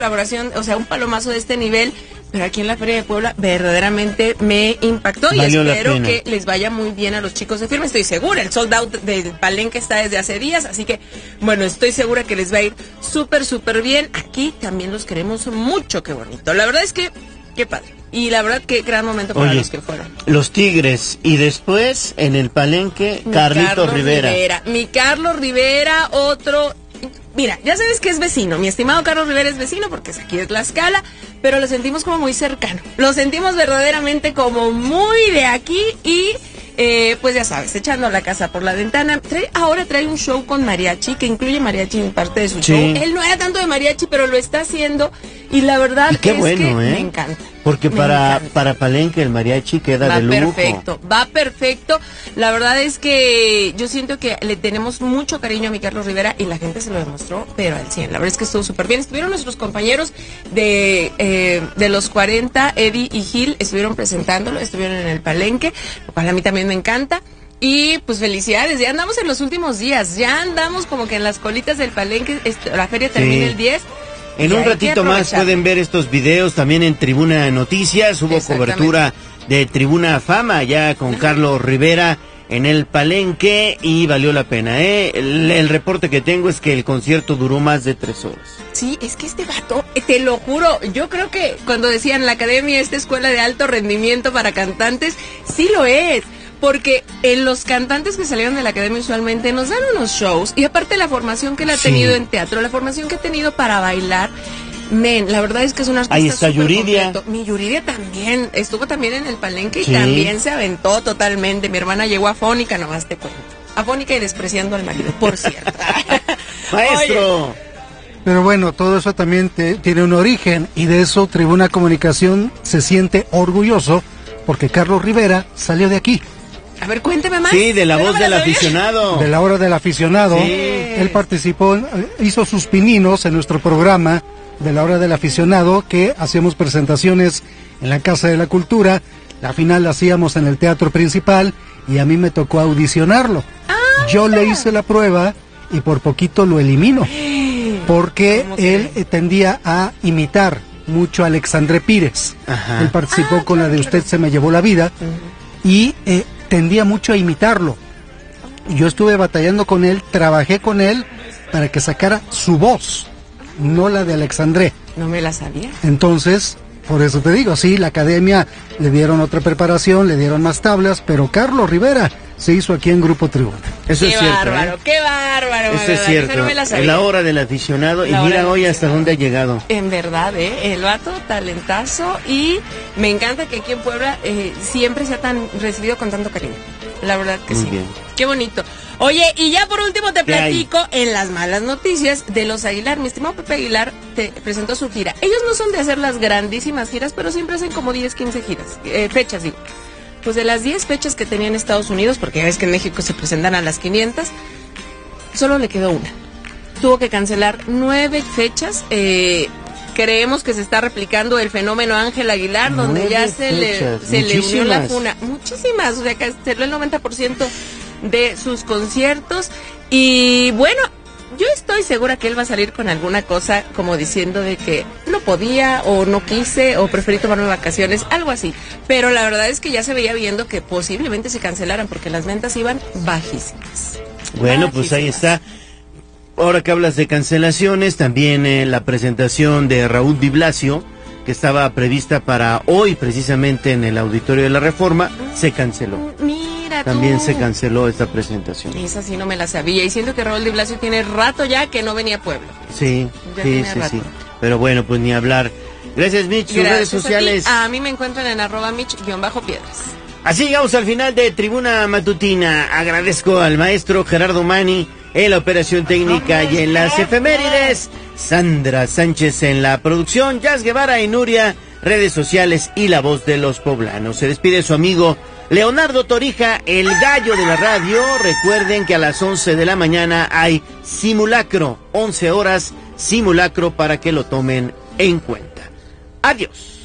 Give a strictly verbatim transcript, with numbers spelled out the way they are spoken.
colaboración, o sea, un palomazo de este nivel, pero aquí en la Feria de Puebla verdaderamente me impactó. Valió y espero que les vaya muy bien a los chicos de Firme. Estoy segura, el sold out del Palenque está desde hace días, así que, bueno, estoy segura que les va a ir súper, súper bien. Aquí también los queremos mucho, qué bonito. La verdad es que, qué padre. Y la verdad, qué gran momento para Oye, los que fueron. Los Tigres, y después, en el Palenque, Carlito Carlos Rivera. Rivera. Mi Carlos Rivera, otro... Mira, ya sabes que es vecino, mi estimado Carlos Rivera es vecino porque es aquí de Tlaxcala, pero lo sentimos como muy cercano, lo sentimos verdaderamente como muy de aquí y eh, pues ya sabes, echando la casa por la ventana. Trae, ahora trae un show con mariachi, que incluye mariachi en parte de su sí. show. Él no era tanto de mariachi, pero lo está haciendo y la verdad y qué es bueno, que ¿eh? me encanta. Porque me para, encanta. para Palenque el mariachi queda va de lujo. Va perfecto, va perfecto. La verdad es que yo siento que le tenemos mucho cariño a mi Carlos Rivera y la gente se lo demostró, pero al cien. La verdad es que estuvo súper bien. Estuvieron nuestros compañeros de, eh, de los cuarenta, Eddie y Gil, estuvieron presentándolo, estuvieron en el Palenque, lo cual a mí también me encanta. Y pues felicidades, ya andamos en los últimos días, ya andamos como que en las colitas del Palenque, la feria termina sí. el diez. En un ratito más pueden ver estos videos también en Tribuna Noticias. Hubo cobertura de Tribuna Fama ya con Carlos Rivera en el Palenque y valió la pena, ¿eh? El, el reporte que tengo es que el concierto duró más de tres horas. Sí, es que este vato, te lo juro, yo creo que cuando decían la academia, esta escuela de alto rendimiento para cantantes, sí lo es. Porque en los cantantes que salieron de la academia usualmente nos dan unos shows y aparte la formación que él ha sí. tenido en teatro, la formación que ha tenido para bailar, men, la verdad es que es una artista. Ahí está Yuridia. Completo. Mi Yuridia también, estuvo también en el Palenque sí. y también se aventó totalmente. Mi hermana llegó afónica, nomás te cuento. Afónica y despreciando al marido, por cierto. Maestro. Oye. Pero bueno, todo eso también te, tiene un origen y de eso Tribuna Comunicación se siente orgulloso porque Carlos Rivera salió de aquí. A ver, cuénteme más. Sí, de la voz del aficionado. De la hora del aficionado. Sí. Él participó, hizo sus pininos en nuestro programa de la hora del aficionado, que hacíamos presentaciones en la Casa de la Cultura. La final la hacíamos en el Teatro Principal y a mí me tocó audicionarlo. Ah, Yo mira. le hice la prueba y por poquito lo elimino. Porque él eh, tendía a imitar mucho a Alexandre Pires. Ajá. Él participó ah, con claro, la de Usted claro. se me llevó la vida. Uh-huh. Y... Eh, tendía mucho a imitarlo. Yo estuve batallando con él, trabajé con él para que sacara su voz, no la de Alexandre. No me la sabía. Entonces, por eso te digo, sí, la academia le dieron otra preparación, le dieron más tablas, pero Carlos Rivera se hizo aquí en Grupo Tribuna. Eso qué es cierto. Bárbaro, ¿eh? Qué bárbaro, Eso es cierto. No me la sabía. En la hora del aficionado, la y mira hoy hasta dónde ha llegado. En verdad, ¿eh? El vato talentazo y me encanta que aquí en Puebla eh, siempre sea tan recibido con tanto cariño. La verdad que Muy sí. Bien. Qué bonito. Oye, y ya por último te platico hay? en las malas noticias de los Aguilar. Mi estimado Pepe Aguilar te presentó su gira. Ellos no son de hacer las grandísimas giras, pero siempre hacen como diez, quince giras, eh, fechas, digo. Pues de las diez fechas que tenía en Estados Unidos, porque ya ves que en México se presentan a las quinientas, solo le quedó una. Tuvo que cancelar nueve fechas. Eh, creemos que se está replicando el fenómeno Ángel Aguilar, nueve donde ya se fechas. le, se le unió la cuna. Muchísimas, o sea, canceló el noventa por ciento de sus conciertos. Y bueno, yo estoy segura que él va a salir con alguna cosa como diciendo de que no podía o no quise o preferí tomarme vacaciones, algo así. Pero la verdad es que ya se veía viendo que posiblemente se cancelaran porque las ventas iban bajísimas. Bueno, bajísimas. Pues ahí está. Ahora que hablas de cancelaciones, también eh, la presentación de Raúl Di Blasio, que estaba prevista para hoy precisamente en el Auditorio de la Reforma, se canceló. Mira También tú. se canceló esta presentación. Esa sí no me la sabía. Y siento que Raúl Di Blasio tiene rato ya que no venía a Puebla. Sí, ya sí, sí, sí. Pero bueno, pues ni hablar. Gracias, Mitch. Sus redes sociales. A, a mí me encuentran en arroba Mitch-Piedras. Así llegamos al final de Tribuna Matutina. Agradezco al maestro Gerardo Mani en la operación técnica y en las efemérides. Sandra Sánchez en la producción, Jazz Guevara y Nuria, redes sociales y la voz de los poblanos. Se despide su amigo Leonardo Torija, el gallo de la radio. Recuerden que a las once de la mañana hay simulacro, once horas, simulacro para que lo tomen en cuenta. Adiós.